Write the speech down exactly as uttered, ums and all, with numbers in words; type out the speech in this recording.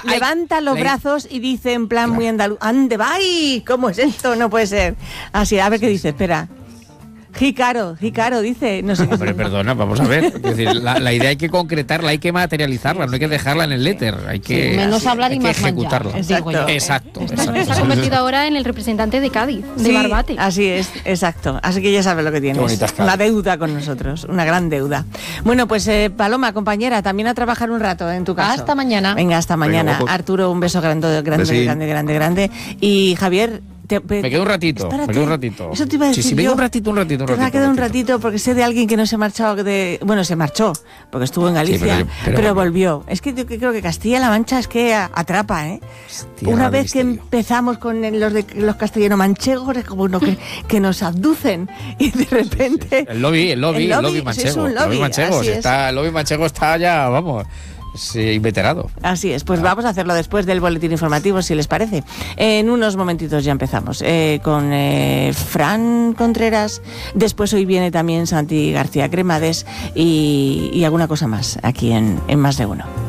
levanta los la, brazos y dice en plan claro. muy andaluz, ¡ande vai! ¿Cómo es esto? No puede ser. Así, a ver qué dice, espera. Jícaro, Jícaro, dice, no sé qué. Pero perdona, vamos a ver. Es decir, la, la idea hay que concretarla, hay que materializarla, no hay que dejarla en el éter, hay que, sí, menos hablar hay y que más ejecutarla. Exacto. Exacto. Está, exacto. está convertido ahora en el representante de Cádiz, de sí, Barbate. Así es, exacto. Así que ya sabes lo que tienes. Una deuda con nosotros, una gran deuda. Bueno, pues eh, Paloma, compañera, también a trabajar un rato en tu casa. Hasta mañana. Venga, hasta mañana. Venga, Arturo, un beso grande, grande, sí. grande, grande, grande. Y Javier. Te, pe, me quedo un ratito, espérate, me quedo un ratito. Eso te iba a decir. Sí, sí, me quedo un ratito, un ratito, un ratito. Te va a quedar un ratito porque sé de alguien que no se ha marchado de, bueno, se marchó porque estuvo en Galicia, sí, pero, yo, pero, pero volvió. Es que yo creo que Castilla-La Mancha es que atrapa, ¿eh? Hostia, una vez que empezamos con los de los castellano-manchegos es como uno que, que nos abducen y de repente el lobby, el lobby, el lobby, el lobby manchego, es un lobby, el lobby manchego, está, el lobby manchego está ya, vamos. Sí, inveterado. Así es, pues ah. vamos a hacerlo después del boletín informativo, si les parece. En unos momentitos ya empezamos eh, con eh, Fran Contreras. Después hoy viene también Santi García Cremades y, y alguna cosa más aquí en, en Más de Uno.